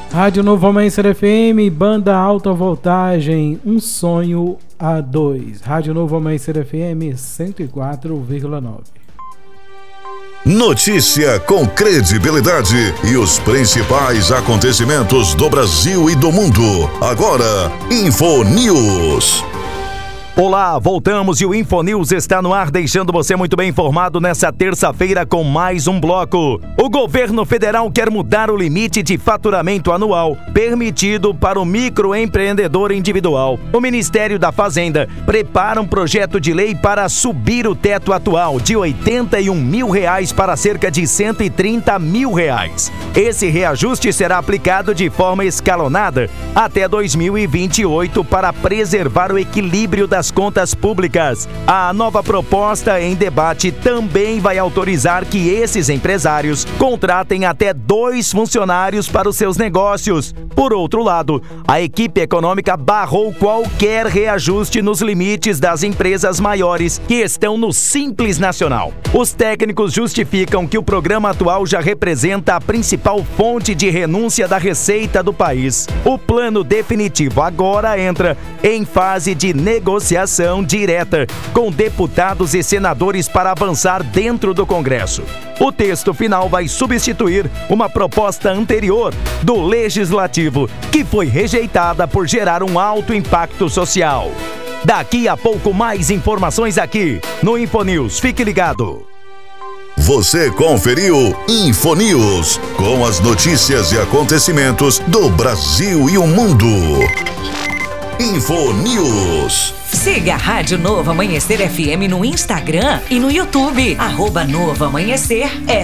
Rádio Novo Amanhecer FM, banda alta voltagem, um sonho a dois. Rádio Novo Amanhecer FM 104,9. Notícia com credibilidade e os principais acontecimentos do Brasil e do mundo. Agora, InfoNews. Olá, voltamos e o InfoNews está no ar, deixando você muito bem informado nessa terça-feira com mais um bloco. O governo federal quer mudar o limite de faturamento anual permitido para o microempreendedor individual. O Ministério da Fazenda prepara um projeto de lei para subir o teto atual de R$ 81 mil para cerca de R$ 130 mil. Esse reajuste será aplicado de forma escalonada até 2028 para preservar o equilíbrio das contas públicas. A nova proposta em debate também vai autorizar que esses empresários contratem até 2 funcionários para os seus negócios. Por outro lado, a equipe econômica barrou qualquer reajuste nos limites das empresas maiores que estão no Simples Nacional. Os técnicos justificam que o programa atual já representa a principal fonte de renúncia da receita do país. O plano definitivo agora entra em fase de negociação direta com deputados e senadores para avançar dentro do Congresso. O texto final vai substituir uma proposta anterior do Legislativo, que foi rejeitada por gerar um alto impacto social. Daqui a pouco mais informações aqui no InfoNews. Fique ligado. Você conferiu InfoNews, com as notícias e acontecimentos do Brasil e o mundo. InfoNews. Siga a Rádio Novo Amanhecer FM no Instagram e no YouTube. @Novo Amanhecer